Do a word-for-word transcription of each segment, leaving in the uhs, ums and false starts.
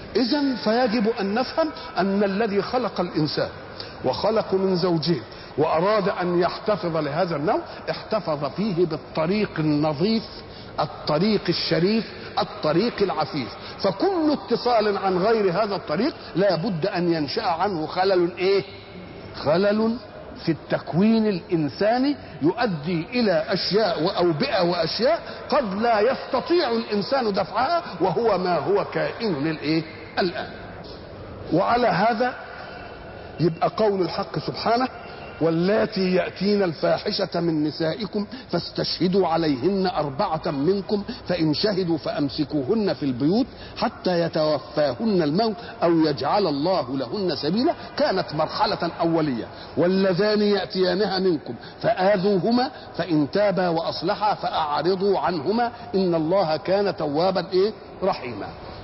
إذن فيجب أن نفهم أن الذي خلق الإنسان وخلق من زوجين وأراد أن يحتفظ لهذا النوع احتفظ فيه بالطريق النظيف، الطريق الشريف، الطريق العفيف. فكل اتصال عن غير هذا الطريق لا بد أن ينشأ عنه خلل إيه؟ خلل في التكوين الإنساني يؤدي إلى أشياء وأوبئة وأشياء قد لا يستطيع الإنسان دفعها وهو ما هو كائن للإيه؟ الآن. وعلى هذا يبقى قول الحق سبحانه: واللاتي يأتين الفاحشة من نسائكم فاستشهدوا عليهن أربعة منكم فإن شهدوا فأمسكوهن في البيوت حتى يتوفاهن الموت أو يجعل الله لهن سبيلا. كانت مرحلة أولية. واللذان يأتيانها منكم فآذوهما فإن تابا وأصلحا فأعرضوا عنهما إن الله كان توابا إيه؟ رحيما.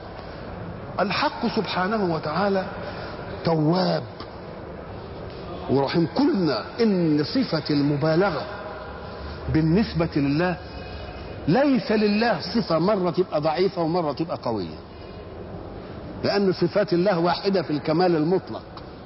الحق سبحانه وتعالى تواب ورحيم. قلنا ان صفة المبالغة بالنسبة لله ليس لله صفة مرة تبقى ضعيفة ومرة تبقى قوية، لأن صفات الله واحدة في الكمال المطلق.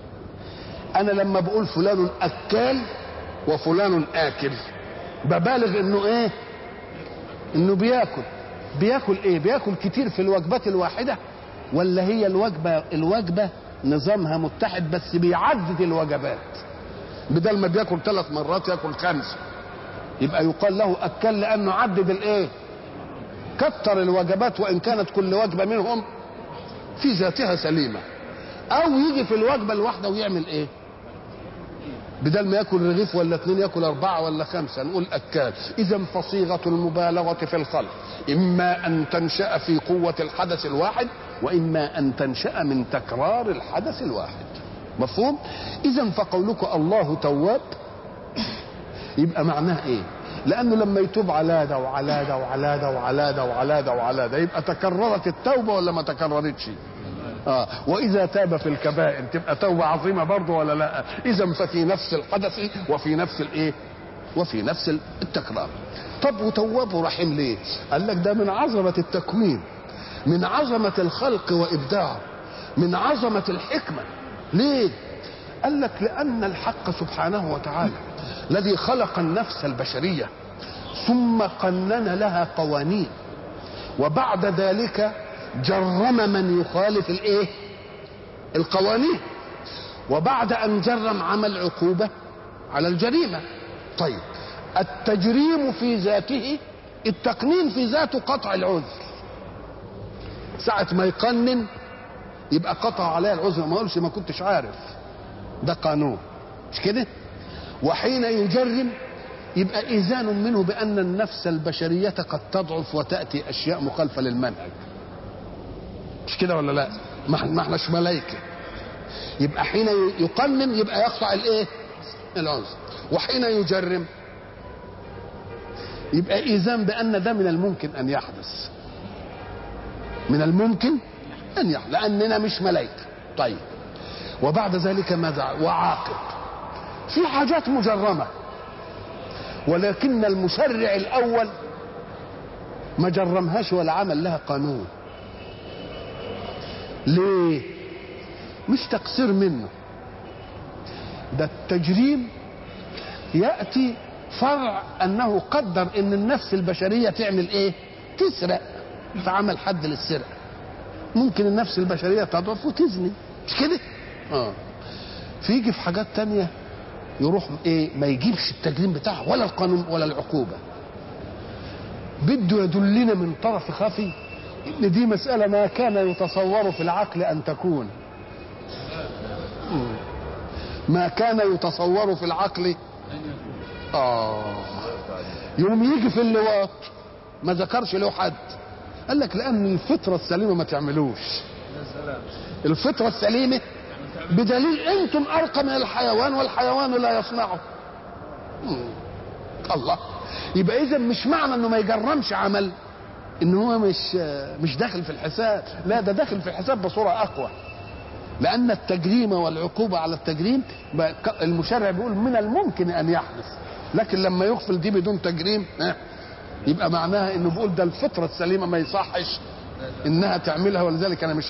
أنا لما بقول فلان أكال وفلان آكل ببالغ إنه إيه؟ إنه بياكل. بياكل إيه؟ بياكل كتير في الوجبات الواحدة، ولا هي الوجبة الوجبة نظامها متحد بس بيعدد الوجبات، بدل ما بياكل ثلاث مرات ياكل خمسه، يبقى يقال له اكل لانه عدد الايه؟ كتر الوجبات وان كانت كل وجبه منهم في ذاتها سليمه. او يجي في الوجبه الواحده ويعمل ايه؟ بدل ما ياكل رغيف ولا اثنين ياكل اربعه ولا خمسه، نقول اكال. اذا فصيغه المبالغه في الخلق اما ان تنشا في قوه الحدث الواحد واما ان تنشا من تكرار الحدث الواحد. مفهوم؟ اذا فقولك الله تواب يبقى معناه ايه؟ لانه لما يتوب على ده وعلى ده وعلى ده وعلى ده وعلى ده وعلى ده يبقى تكررت التوبه ولا ما تكررتش؟ آه. واذا تاب في الكبائر تبقى توبه عظيمه برضه ولا لا؟ اذا ففي نفس الحدث وفي نفس الايه؟ وفي نفس التكرار. طب وتواب رحيم ليه؟ قال لك ده من عظمه التكوين، من عظمه الخلق وابداعه، من عظمه الحكمه. ليه؟ قال لك لان الحق سبحانه وتعالى الذي خلق النفس البشريه ثم قنن لها قوانين، وبعد ذلك جرم من يخالف الايه؟ القوانين، وبعد ان جرم عمل عقوبه على الجريمه. طيب التجريم في ذاته، التقنين في ذاته قطع العذر. ساعه ما يقنن يبقى قطع عليه العذر، ما يقولش ما كنتش عارف، ده قانون، مش كده؟ وحين يجرم يبقى إذان منه بأن النفس البشرية قد تضعف وتأتي أشياء مخالفة للمنهج، مش كده ولا لا؟ ما احناش ملائكة. يبقى حين يقنن يبقى يقطع الايه؟ العذر. وحين يجرم يبقى إذان بأن ده من الممكن أن يحدث، من الممكن أن يحدث لأننا مش ملائكة. طيب وبعد ذلك ماذا؟ وعاقب. في حاجات مجرمة ولكن المشرع الأول ما جرمهاش ولا عمل لها قانون. ليه؟ مش تقصير منه، ده التجريم يأتي فرع أنه قدر أن النفس البشرية تعمل إيه؟ تسرق، فعمل حد للسرقة. ممكن النفس البشرية تضعف وتزني، مش كده؟ آه. فيجي في حاجات تانية يروح ايه؟ ما يجيبش التجريم بتاعه ولا القانون ولا العقوبه، بده يدلنا من طرف خفي ان دي مساله ما كان يتصور في العقل ان تكون، ما كان يتصور في العقل. اه يوم يجي في اللواط ما ذكرش له حد، قال لك لان الفطره السليمه ما تعملوش. الفطره السليمه بدليل انتم ارقى من الحيوان والحيوان لا يصنعه. الله. يبقى اذا مش معنى انه ما يجرمش عمل ان هو مش مش داخل في الحساب، لا ده داخل في الحساب بصوره اقوى، لان التجريم والعقوبه على التجريم المشرع بيقول من الممكن ان يحدث، لكن لما يغفل دي بدون تجريم يبقى معناها انه بيقول ده الفطره السليمه ما يصحش انها تعملها، ولذلك انا مش